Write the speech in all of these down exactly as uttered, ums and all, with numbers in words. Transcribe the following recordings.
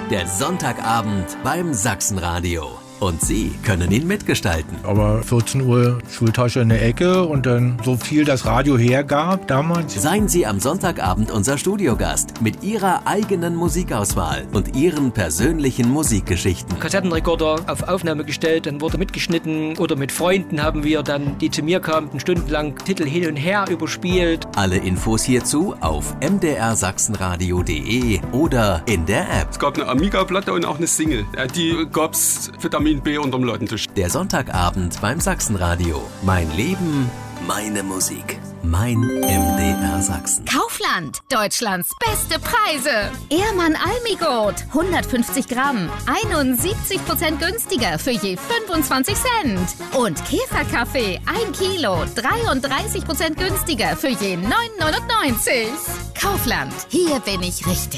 Der Sonntagabend beim Sachsenradio. Und Sie können ihn mitgestalten. Aber vierzehn Uhr Schultasche in der Ecke und dann so viel das Radio hergab damals. Seien Sie am Sonntagabend unser Studiogast mit Ihrer eigenen Musikauswahl und Ihren persönlichen Musikgeschichten. Kassettenrekorder auf Aufnahme gestellt, dann wurde mitgeschnitten. Oder mit Freunden haben wir dann, die zu mir kamen, stundenlang Titel hin und her überspielt. Alle Infos hierzu auf m d r sachsenradio punkt d e oder in der App. Es gab eine Amiga-Platte und auch eine Single. Die gab's Vitamin B unterm Ladentisch. Der Sonntagabend beim Sachsenradio. Mein Leben, meine Musik. Mein M D R Sachsen. Kaufland. Deutschlands beste Preise. Ehrmann Almigurt. hundertfünfzig Gramm. einundsiebzig Prozent günstiger für je fünfundzwanzig Cent. Und Käferkaffee. ein Kilo. dreiunddreißig Prozent günstiger für je neun neunundneunzig. Kaufland. Hier bin ich richtig.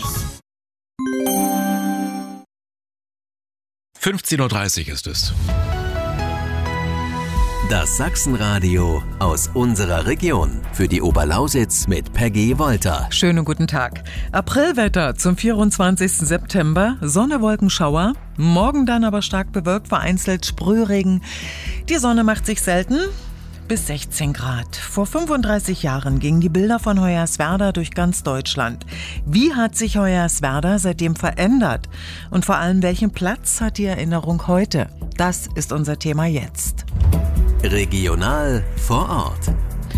fünfzehn Uhr dreißig ist es. Das Sachsenradio aus unserer Region. Für die Oberlausitz mit Peggy Wolter. Schönen guten Tag. Aprilwetter zum vierundzwanzigsten September. Sonne, Wolkenschauer. Morgen dann aber stark bewölkt, vereinzelt Sprühregen. Die Sonne macht sich selten. Bis sechzehn Grad. Vor fünfunddreißig Jahren gingen die Bilder von Hoyerswerda durch ganz Deutschland. Wie hat sich Hoyerswerda seitdem verändert? Und vor allem, welchen Platz hat die Erinnerung heute? Das ist unser Thema jetzt. Regional vor Ort.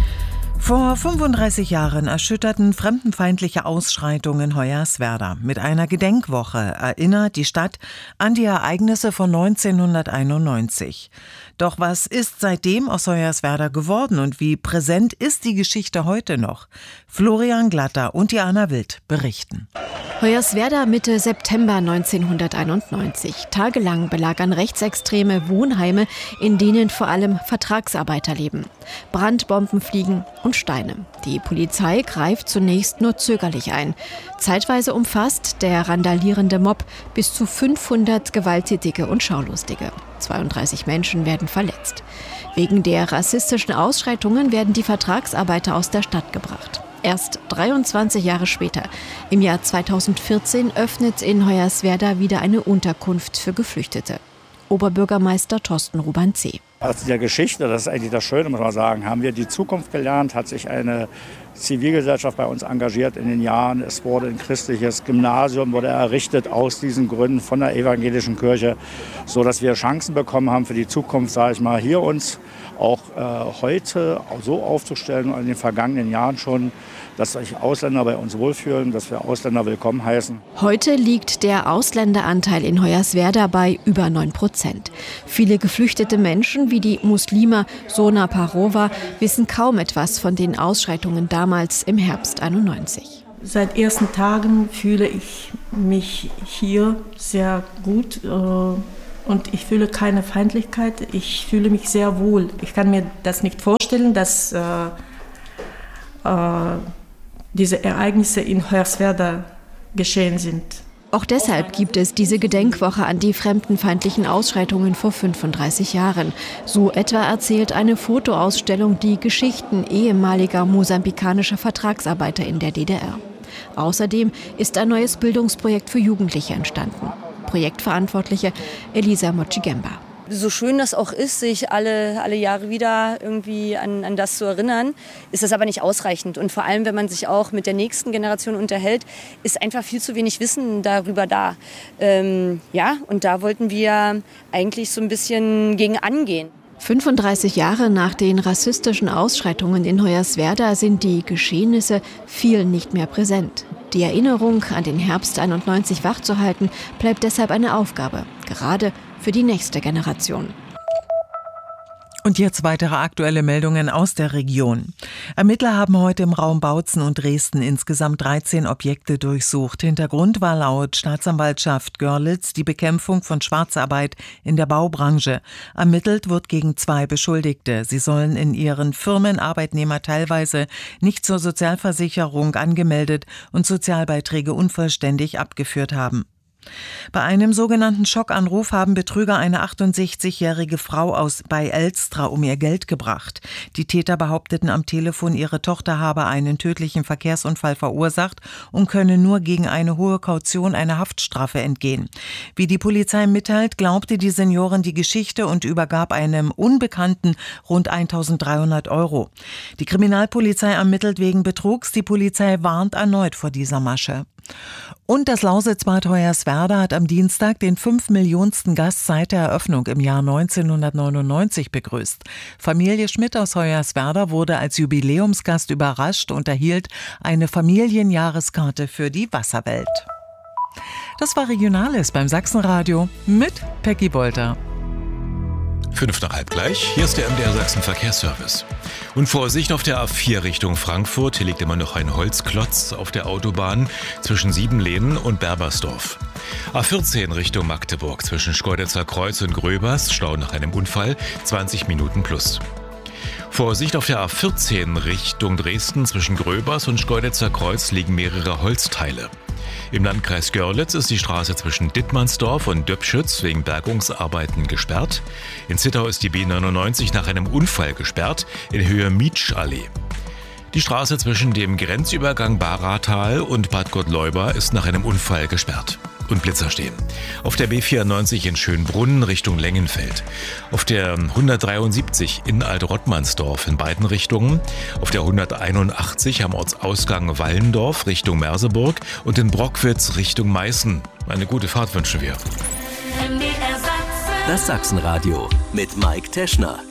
Vor fünfunddreißig Jahren erschütterten fremdenfeindliche Ausschreitungen Hoyerswerda. Mit einer Gedenkwoche erinnert die Stadt an die Ereignisse von neunzehnhunderteinundneunzig. Doch was ist seitdem aus Hoyerswerda geworden und wie präsent ist die Geschichte heute noch? Florian Glatter und Diana Wild berichten. Hoyerswerda Mitte September neunzehnhunderteinundneunzig. Tagelang belagern Rechtsextreme Wohnheime, in denen vor allem Vertragsarbeiter leben. Brandbomben fliegen und Steine. Die Polizei greift zunächst nur zögerlich ein. Zeitweise umfasst der randalierende Mob bis zu fünfhundert Gewalttätige und Schaulustige. zweiunddreißig Menschen werden verletzt. Wegen der rassistischen Ausschreitungen werden die Vertragsarbeiter aus der Stadt gebracht. Erst dreiundzwanzig Jahre später, im Jahr zweitausendvierzehn, öffnet in Hoyerswerda wieder eine Unterkunft für Geflüchtete. Oberbürgermeister Thorsten Ruban-C. Aus der Geschichte, das ist eigentlich das Schöne, muss man sagen, haben wir die Zukunft gelernt, hat sich eine Zivilgesellschaft bei uns engagiert in den Jahren. Es wurde ein christliches Gymnasium wurde errichtet aus diesen Gründen von der evangelischen Kirche, sodass wir Chancen bekommen haben für die Zukunft, sage ich mal, hier uns auch äh, heute so aufzustellen und in den vergangenen Jahren schon, dass sich Ausländer bei uns wohlfühlen, dass wir Ausländer willkommen heißen. Heute liegt der Ausländeranteil in Hoyerswerda bei über neun Prozent. Viele geflüchtete Menschen wie die Muslima Sona Parova wissen kaum etwas von den Ausschreitungen damals im Herbst einundneunzig. Seit ersten Tagen fühle ich mich hier sehr gut äh, und ich fühle keine Feindlichkeit. Ich fühle mich sehr wohl. Ich kann mir das nicht vorstellen, dass äh, äh, diese Ereignisse in Hoyerswerda geschehen sind. Auch deshalb gibt es diese Gedenkwoche an die fremdenfeindlichen Ausschreitungen vor fünfunddreißig Jahren. So etwa erzählt eine Fotoausstellung die Geschichten ehemaliger mosambikanischer Vertragsarbeiter in der D D R. Außerdem ist ein neues Bildungsprojekt für Jugendliche entstanden. Projektverantwortliche Elisa Mochigemba. So schön das auch ist, sich alle, alle Jahre wieder irgendwie an, an das zu erinnern, ist das aber nicht ausreichend. Und vor allem, wenn man sich auch mit der nächsten Generation unterhält, ist einfach viel zu wenig Wissen darüber da. Ähm, ja, und da wollten wir eigentlich so ein bisschen gegen angehen. fünfunddreißig Jahre nach den rassistischen Ausschreitungen in Hoyerswerda sind die Geschehnisse vielen nicht mehr präsent. Die Erinnerung an den Herbst einundneunzig wachzuhalten, bleibt deshalb eine Aufgabe, gerade für die nächste Generation. Und jetzt weitere aktuelle Meldungen aus der Region. Ermittler haben heute im Raum Bautzen und Dresden insgesamt dreizehn Objekte durchsucht. Hintergrund war laut Staatsanwaltschaft Görlitz die Bekämpfung von Schwarzarbeit in der Baubranche. Ermittelt wird gegen zwei Beschuldigte. Sie sollen in ihren Firmen Arbeitnehmer teilweise nicht zur Sozialversicherung angemeldet und Sozialbeiträge unvollständig abgeführt haben. Bei einem sogenannten Schockanruf haben Betrüger eine achtundsechzigjährige Frau aus bei Elstra um ihr Geld gebracht. Die Täter behaupteten am Telefon, ihre Tochter habe einen tödlichen Verkehrsunfall verursacht und könne nur gegen eine hohe Kaution einer Haftstrafe entgehen. Wie die Polizei mitteilt, glaubte die Seniorin die Geschichte und übergab einem Unbekannten rund eintausenddreihundert Euro. Die Kriminalpolizei ermittelt wegen Betrugs. Die Polizei warnt erneut vor dieser Masche. Und das Lausitzbad Hoyerswerda hat am Dienstag den fünfmillionsten Gast seit der Eröffnung im Jahr neunzehnhundertneunundneunzig begrüßt. Familie Schmidt aus Hoyerswerda wurde als Jubiläumsgast überrascht und erhielt eine Familienjahreskarte für die Wasserwelt. Das war Regionales beim Sachsenradio mit Peggy Bolter. Fünf nach halb gleich, hier ist der M D R Sachsen Verkehrsservice. Und Vorsicht auf der A vier Richtung Frankfurt, hier liegt immer noch ein Holzklotz auf der Autobahn zwischen Siebenlehnen und Berbersdorf. A vierzehn Richtung Magdeburg zwischen Schkeuditzer Kreuz und Gröbers, Stau nach einem Unfall, zwanzig Minuten plus. Vorsicht auf der A vierzehn Richtung Dresden zwischen Gröbers und Schkeuditzer Kreuz liegen mehrere Holzteile. Im Landkreis Görlitz ist die Straße zwischen Dittmannsdorf und Döpschütz wegen Bergungsarbeiten gesperrt. In Zittau ist die B neunundneunzig nach einem Unfall gesperrt in Höhe Mietschallee. Die Straße zwischen dem Grenzübergang Baratal und Bad Gottleuba ist nach einem Unfall gesperrt. Und Blitzer stehen. Auf der B vierundneunzig in Schönbrunn Richtung Lengenfeld. Auf der hundertdreiundsiebzig in Alt-Rottmannsdorf in beiden Richtungen. Auf der hunderteinundachtzig am Ortsausgang Wallendorf Richtung Merseburg und in Brockwitz Richtung Meißen. Eine gute Fahrt wünschen wir. Das Sachsenradio mit Mike Teschner.